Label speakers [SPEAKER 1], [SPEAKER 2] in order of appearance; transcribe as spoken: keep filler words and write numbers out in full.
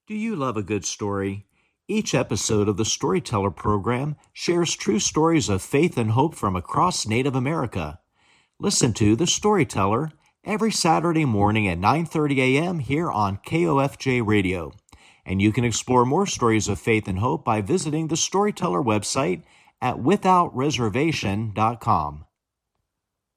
[SPEAKER 1] Do you love a good story? Each episode of the Storyteller program shares true stories of faith and hope from across Native America. Listen to The Storyteller every Saturday morning at nine thirty a.m. here on K O F J Radio. And you can explore more stories of faith and hope by visiting the Storyteller website at without reservation dot com.